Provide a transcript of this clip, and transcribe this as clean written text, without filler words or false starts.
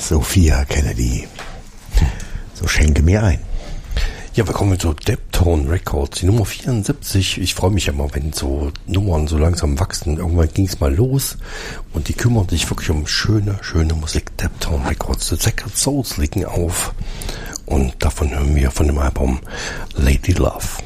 Sophia Kennedy. So schenke mir ein. Ja, wir kommen zu Deptone Records, die Nummer 74. Ich freue mich ja mal, wenn so Nummern so langsam wachsen. Irgendwann ging es mal los und die kümmern sich wirklich um schöne Musik. Deptone Records, The Sacred Souls liegen auf und davon hören wir von dem Album Lady Love.